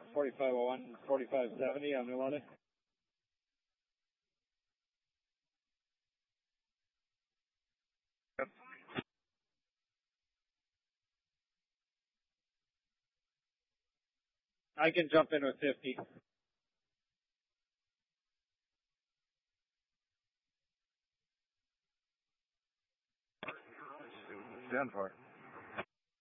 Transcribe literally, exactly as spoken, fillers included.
forty-five oh one, forty-five seventy on Milani. Yep. I can jump in with fifty. Stand for it.